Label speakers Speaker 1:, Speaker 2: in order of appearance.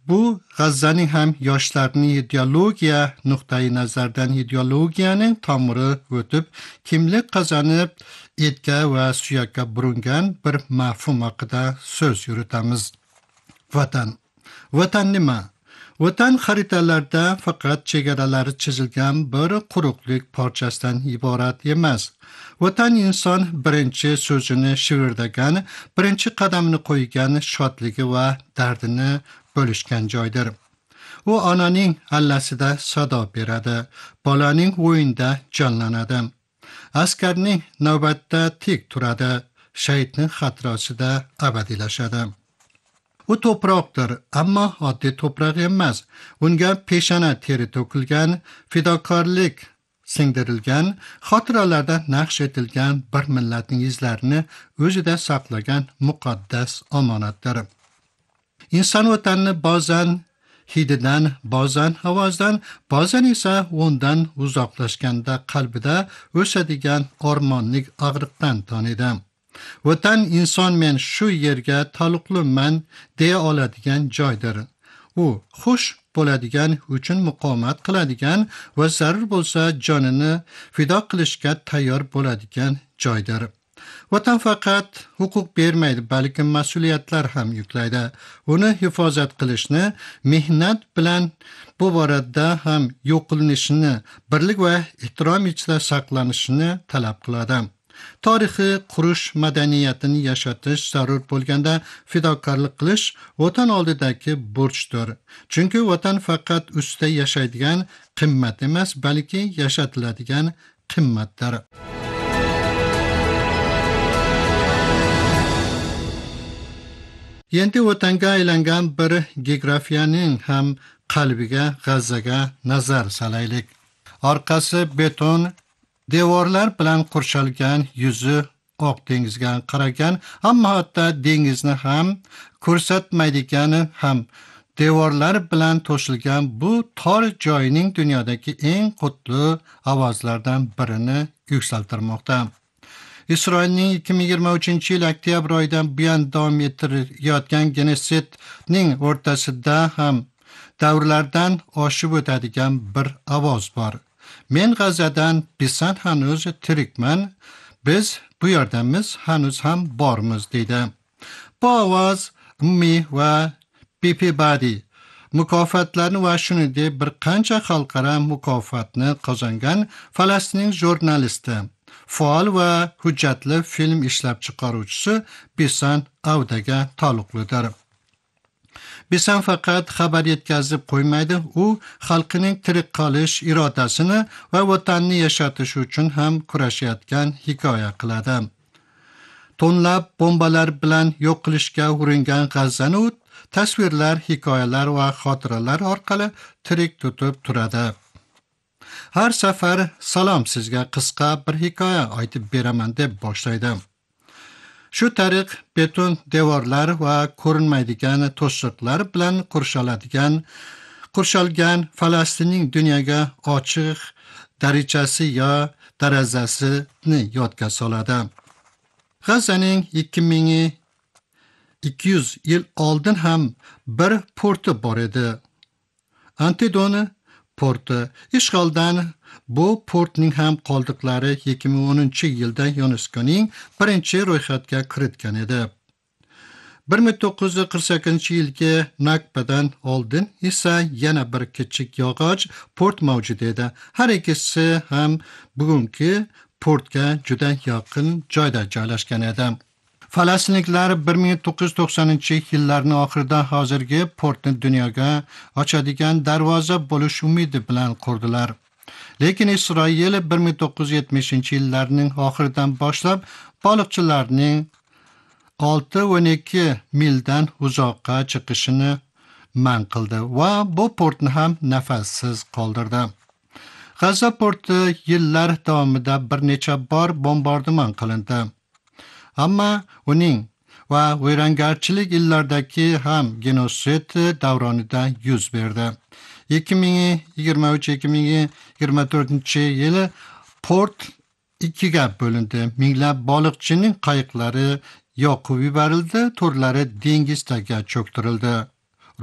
Speaker 1: Bu G'azzaning ham yoshlarning ideologiya nuqtai nazardan ideologiyaning tomiri o'tib, kimlik qozonib, etga va suyakka burilgan bir mafhum haqida so'z yuritamiz. Vatan. Vatan nima? Vatan xaritalarda faqat chegaralari chizilgan bir quruqlik parchasidan iborat emas. Vatan inson birinchi so'zini shivirdagan, birinchi qadamini qo'ygan shodligi va dardini bo'lishgan joydir. U onaning allasida sado beradi, bolaning o'yinda jonlanadi. Askarning navbatda tik turadi, shahidning xotirasida abadiylashadi. U to'proqdir, ammo oddiy to'proq emas. Unga peshona teri to'kilgan, fidokorlik singdirilgan, xotiralarda naqsh etilgan bir millatning izlarini o'zida saqlagan muqaddas omonatdir. Inson vatanni ba'zan hididan, ba'zan ovozdan, ba'zan esa undan uzoqlashganda qalbida o'sadigan ormonlik og'riqdan taniydi. Vatan inson men shu yerga taalluqliman deya oladigan joydir. U xush bo'ladigan, uchun muqomat qiladigan va zarur bo'lsa jonini fido qilishga tayyor bo'ladigan joydir. Vatan faqat huquq bermaydi, balki mas'uliyatlar ham yuklaydi. Uni hifozat qilishni, mehnat bilan bu borada ham yo'q qilinishini, birlik va ehtirom ichida saqlanishini talab qiladi. Tarixiy qurish madaniyatini yashatish zarur bo'lganda fidokorlik qilish vatan oldidagi burchdir. Chunki vatan faqat ustida yashaydigan qimmat emas, balki yashatiladigan qimmatdir. Endi vatanga aylangan bir geografiyaning ham qalbiga, G'azzaga nazar salaylik. Orqasi beton devorlar bilan qurshalgan, yuzi oq dengizga qaragan, ammo hatto dengizni ham ko'rsatmaydigani ham devorlar bilan to'shilgan bu tor joyning dunyodagi eng qutli ovozlardan birini yuksaltirmoqda. Isroilning 2023-yil oktyabr oyidan buyon davom ettirayotgan genosidning o'rtasida ham davrlardan oshib o'tadigan bir ovoz bor. Men G'azzadan, bizdan hanuz tirikman, biz bu yerdamiz, hanuz ham bormiz deydi. Bu ovoz umumiy va Badi mukofotlarni va shuningdek bir qancha xalqaro mukofotni qozongan Falastin jurnalisti, faol va hujjatli film ishlab chiqaruvchisi Bisan Avdaga taalluqlidir. Bisan faqat xabar yetkazib qo'ymaydi, u xalqining tirik qolish irodasini va vatanni yashatish uchun ham kurashayotgan hikoya qiladi. Tonlab bombalar bilan yo'q qilishga uringan G'azzani u tasvirlar, hikoyalar va xotiralar orqali tirik tutib turadi. Har safar salom sizga qisqa bir hikoya aytib beraman deb boshlaydi. Shu tariq beton devorlar va ko'rinmaydigan to'siqlar bilan qurshalgan Falastinning dunyoga ochiq darichasi yo darazasini yodga soladi. G'azzaning 2200 yil oldin ham bir porti bor edi. Antidoni porti. Ishg'oldan bu portning ham qoldiqlari 2010-yilda UNESCOning birinchi ro'yxatga kiritgan edi. 1948-yilgi Nakbadan oldin esa yana bir kichik yog'och port mavjud edi. Har ikkisi ham bugungi portga juda yaqin joyda joylashgan edi. Falastinliklar 1990-yillarning oxirida hozirgi portni dunyoga ochadigan darvoza bo'lish umidi bilan qurdilar. Lekin Isroil 1970-yillarning oxiridan boshlab baliqchilarning 6-12 mildan uzoqqa chiqishini man qildi va bu portni ham nafassiz qoldirdi. G'azza porti yillar davomida bir necha bor bombardimon qilindi. Ammo uning va vayrongarchilik yillardagi ham genosid davronida yuz berdi. 2023-2024-yili port ikkiga bo'lindi. Minglab baliqchining qayiqlari yoqib yuborildi, turlari dengizga cho'ktirildi.